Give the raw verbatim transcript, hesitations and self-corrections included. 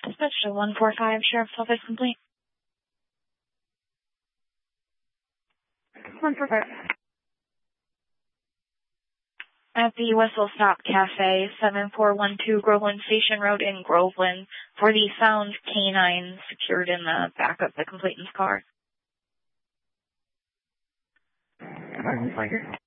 Dispatch to one four five, Sheriff's Office complete. one four five. At the Wessel Stop Cafe, seven four one two Groveland Station Road in Groveland, for the found canine secured in the back of the complainant's car. Pardon, Slater.